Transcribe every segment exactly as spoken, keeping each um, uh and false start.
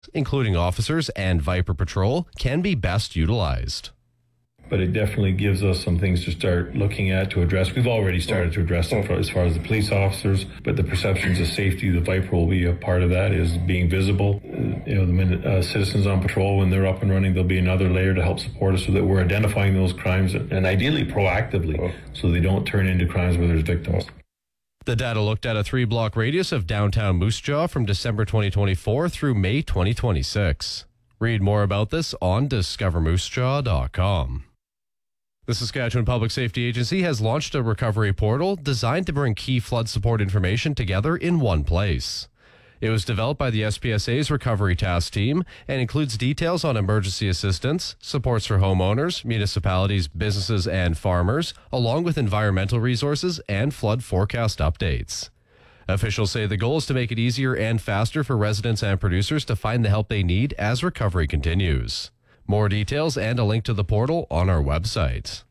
including officers and Viper Patrol, can be best utilized. But it definitely gives us some things to start looking at to address. We've already started to address them for, as far as the police officers, but the perceptions of safety, the Viper will be a part of that, is being visible. Uh, you know, the minute uh, citizens on patrol, when they're up and running, there'll be another layer to help support us so that we're identifying those crimes and, and ideally proactively so they don't turn into crimes where there's victims. The data looked at a three-block radius of downtown Moose Jaw from December twenty twenty-four through May twenty twenty-six. Read more about this on discover moose jaw dot com. The Saskatchewan Public Safety Agency has launched a recovery portal designed to bring key flood support information together in one place. It was developed by the S P S A's Recovery Task Team and includes details on emergency assistance, supports for homeowners, municipalities, businesses, and farmers, along with environmental resources and flood forecast updates. Officials say the goal is to make it easier and faster for residents and producers to find the help they need as recovery continues. More details and a link to the portal on our website.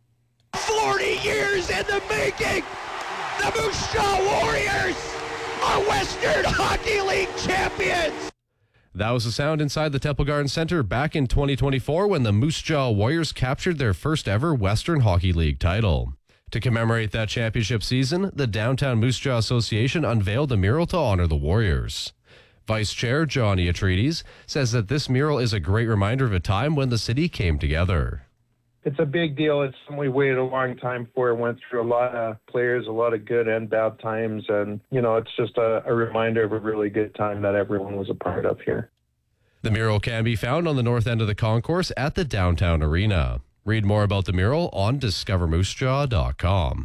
forty years in the making! The Moose Jaw Warriors are Western Hockey League champions! That was the sound inside the Temple Garden Center back in twenty twenty-four when the Moose Jaw Warriors captured their first ever Western Hockey League title. To commemorate that championship season, the Downtown Moose Jaw Association unveiled a mural to honor the Warriors. Vice Chair Johnny Atreides says that this mural is a great reminder of a time when the city came together. It's a big deal. It's something we waited a long time for. Went through a lot of players, a lot of good and bad times. And, you know, it's just a, a reminder of a really good time that everyone was a part of here. The mural can be found on the north end of the concourse at the downtown arena. Read more about the mural on discover moose jaw dot com.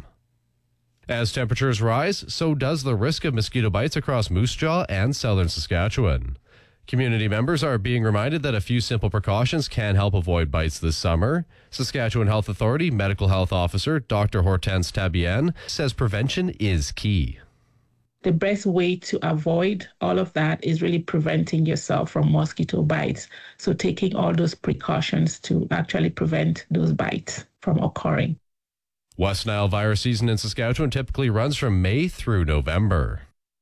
As temperatures rise, so does the risk of mosquito bites across Moose Jaw and southern Saskatchewan. Community members are being reminded that a few simple precautions can help avoid bites this summer. Saskatchewan Health Authority Medical Health Officer Doctor Hortense Tabienne says prevention is key. The best way to avoid all of that is really preventing yourself from mosquito bites. So taking all those precautions to actually prevent those bites from occurring. West Nile virus season in Saskatchewan typically runs from May through November.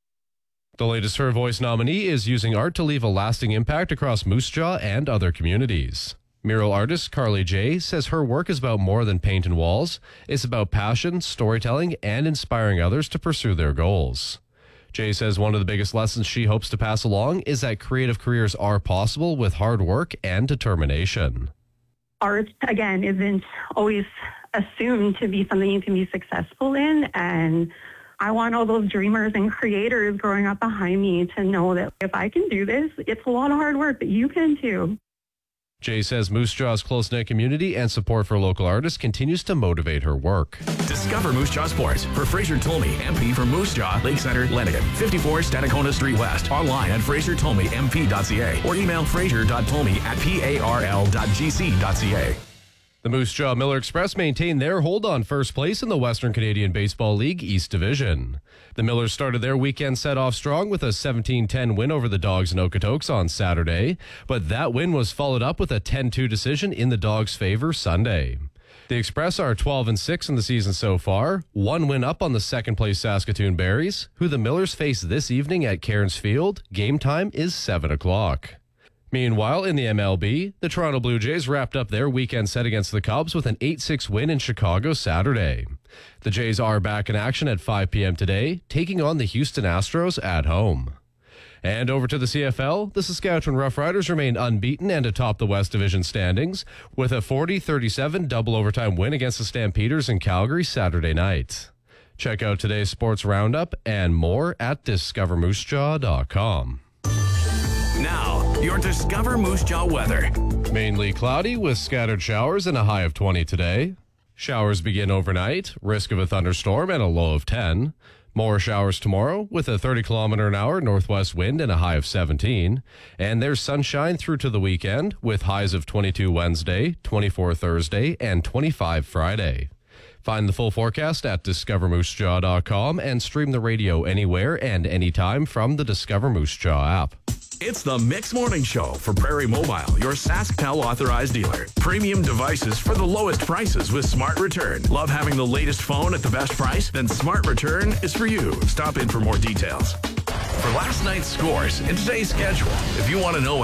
The latest Her Voice nominee is using art to leave a lasting impact across Moose Jaw and other communities. Mural artist Carly J says her work is about more than paint and walls. It's about passion, storytelling, and inspiring others to pursue their goals. J says one of the biggest lessons she hopes to pass along is that creative careers are possible with hard work and determination. Art, again, isn't always assumed to be something you can be successful in, and I want all those dreamers and creators growing up behind me to know that if I can do this, it's a lot of hard work, but you can too. Jay says Moose Jaw's close-knit community and support for local artists continues to motivate her work. Discover Moose Jaw Sports for Fraser Tolmie, M P for Moose Jaw, Lake Center, Lenigan, fifty-four Stadacona Street West. Online at fraser tolmie m p dot c a or email fraser dot tolmie at parl dot g c dot c a. The Moose Jaw Miller Express maintained their hold on first place in the Western Canadian Baseball League East Division. The Millers started their weekend set off strong with a seventeen ten win over the Dogs in Okotoks on Saturday, but that win was followed up with a ten two decision in the Dogs' favor Sunday. The Express are twelve and six in the season so far, one win up on the second place Saskatoon Berries, who the Millers face this evening at Cairns Field. Game time is seven o'clock. Meanwhile, in the M L B, the Toronto Blue Jays wrapped up their weekend set against the Cubs with an eight six win in Chicago Saturday. The Jays are back in action at five p.m. today, taking on the Houston Astros at home. And over to the C F L, the Saskatchewan Roughriders remain unbeaten and atop the West Division standings with a forty thirty-seven double overtime win against the Stampeders in Calgary Saturday night. Check out today's sports roundup and more at discover moose jaw dot com. Now, your Discover Moose Jaw weather. Mainly cloudy with scattered showers and a high of twenty today. Showers begin overnight, risk of a thunderstorm and a low of ten. More showers tomorrow with a thirty kilometer an hour northwest wind and a high of seventeen. And there's sunshine through to the weekend with highs of twenty-two Wednesday, twenty-four Thursday, and twenty-five Friday. Find the full forecast at discover moose jaw dot com and stream the radio anywhere and anytime from the Discover Moose Jaw app. It's the Mix Morning Show for Prairie Mobile, your SaskTel authorized dealer. Premium devices for the lowest prices with Smart Return. Love having the latest phone at the best price? Then Smart Return is for you. Stop in for more details. for last night's scores and today's schedule. If you want to know